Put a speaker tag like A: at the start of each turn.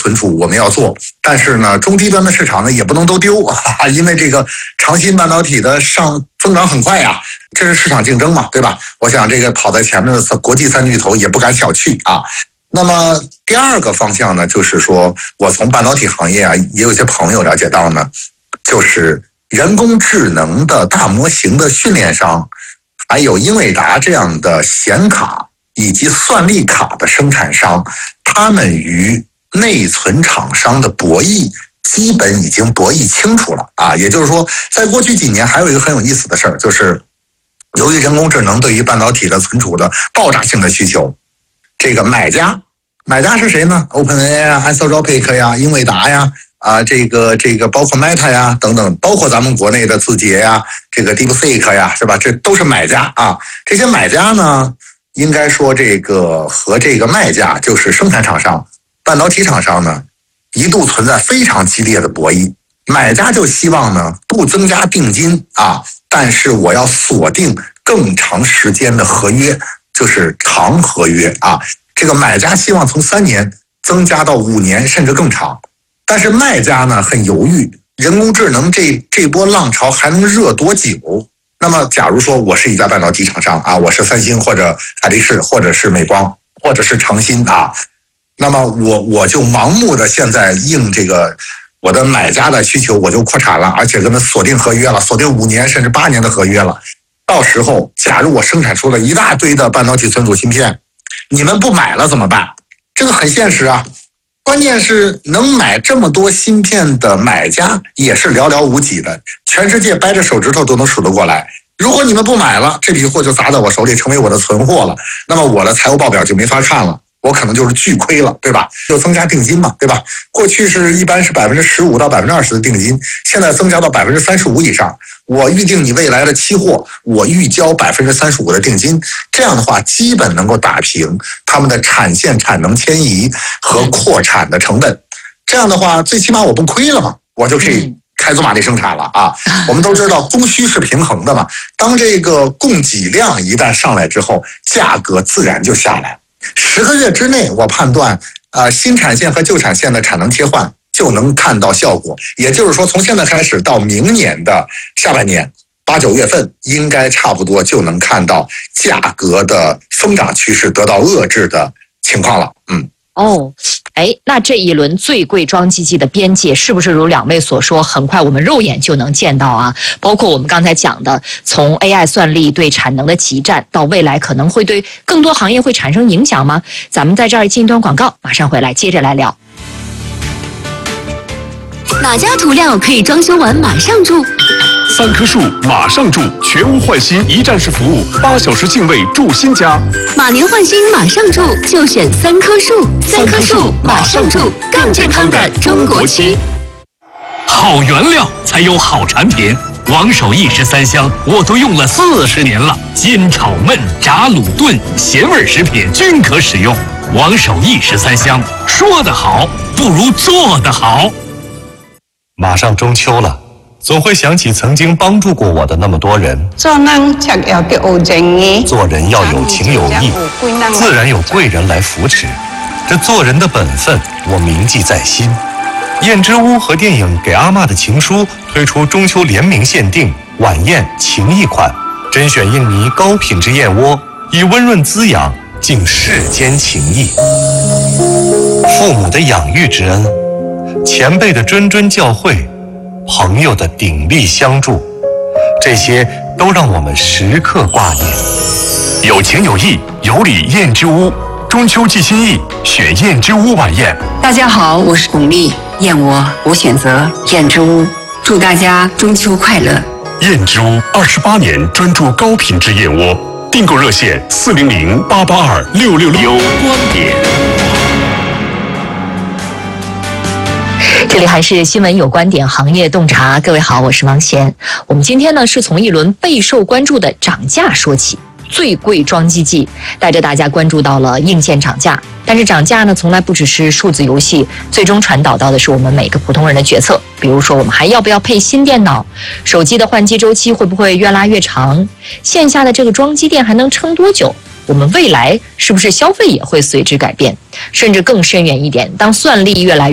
A: 存储我们要做，但是呢，中低端的市场呢也不能都丢啊，因为这个长芯半导体的增长很快呀，这是市场竞争嘛，对吧？我想这个跑在前面的国际三巨头也不敢小觑啊。那么第二个方向呢，就是说我从半导体行业啊，也有一些朋友了解到呢，就是人工智能的大模型的训练商，还有英伟达这样的显卡以及算力卡的生产商，他们与内存厂商的博弈基本已经博弈清楚了啊。也就是说，在过去几年还有一个很有意思的事儿，就是由于人工智能对于半导体的存储的爆炸性的需求，这个买家是谁呢 ？OpenAI 啊 ，Anthropic 呀，英伟达呀，这个包括 Meta 呀等等，包括咱们国内的字节呀，这个 DeepSeek 呀，是吧？这都是买家啊。这些买家呢，应该说这个和这个卖家，就是生产厂商、半导体厂商呢，一度存在非常激烈的博弈。买家就希望呢不增加定金啊，但是我要锁定更长时间的合约，就是长合约啊。这个买家希望从3年增加到5年甚至更长，但是卖家呢很犹豫，人工智能这波浪潮还能热多久？那么假如说我是一家半导体厂商啊，我是三星或者海力士或者是美光或者是长芯啊，那么我就盲目的现在应这个我的买家的需求，我就扩产了，而且跟他锁定合约了，锁定5年甚至8年的合约了。到时候假如我生产出了一大堆的半导体存储芯片，你们不买了怎么办？这个很现实啊。关键是能买这么多芯片的买家也是寥寥无几的，全世界掰着手指头都能数得过来。如果你们不买了，这批货就砸在我手里，成为我的存货了，那么我的财务报表就没法看了，我可能就是巨亏了，对吧？就增加定金嘛，对吧？过去一般是15%到20%的定金，现在增加到35%以上。我预定你未来的期货，我预交35%的定金，这样的话基本能够打平他们的产线产能迁移和扩产的成本。这样的话，最起码我不亏了嘛，我就可以开足马力生产了啊！我们都知道供需是平衡的嘛，当这个供给量一旦上来之后，价格自然就下来。10个月之内，我判断新产线和旧产线的产能切换就能看到效果。也就是说，从现在开始到明年的下半年8、9月份，应该差不多就能看到价格的疯涨趋势得到遏制的情况了。
B: 那这一轮最贵装机器的边界是不是如2位所说，很快我们肉眼就能见到啊？包括我们刚才讲的，从 AI 算力对产能的激战，到未来可能会对更多行业会产生影响吗？咱们在这儿进一段广告，马上回来接着来聊。
C: 哪家涂料可以装修完马上住
D: ？3棵树马上住，全屋换新一站式服务，8小时净位住新家。
C: 马年换新马上住，就选3棵树。3棵树马上住，更健康的中国区。
E: 好原料才有好产品。王守义13香我都用了40年了，煎炒焖炸卤炖咸味食品均可使用。王守义13香，说得好不如做得好。
F: 马上中秋了，总会想起曾经帮助过我的那么多人。
G: 做
F: 人要有情有义，自然有贵人来扶持。这做人的本分，我铭记在心。燕之屋和电影《给阿嬷的情书》推出中秋联名限定晚宴情谊款，甄选印尼高品质燕窝，以温润滋养敬世间情谊。父母的养育之恩，前辈的谆谆教诲，朋友的鼎力相助，这些都让我们时刻挂念。
D: 有情有义，有礼燕之屋，中秋寄心意，选燕之屋晚宴。
H: 大家好，我是巩俐，燕窝我选择燕之屋，祝大家中秋快乐。
D: 燕之屋28年专注高品质燕窝，订购热线400-882-666。有观点。
B: 这里还是新闻有观点，行业洞察。各位好，我是王贤。我们今天呢是从一轮备受关注的涨价说起。最贵装机器带着大家关注到了硬件涨价，但是涨价呢从来不只是数字游戏，最终传导到的是我们每个普通人的决策。比如说我们还要不要配新电脑，手机的换机周期会不会越拉越长，线下的这个装机店还能撑多久，我们未来是不是消费也会随之改变，甚至更深远一点，当算力越来越